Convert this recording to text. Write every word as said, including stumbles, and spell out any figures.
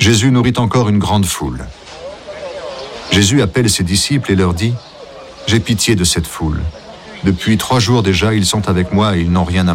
Jésus nourrit encore une grande foule. Jésus appelle ses disciples et leur dit « J'ai pitié de cette foule. Depuis trois jours déjà, ils sont avec moi et ils n'ont rien à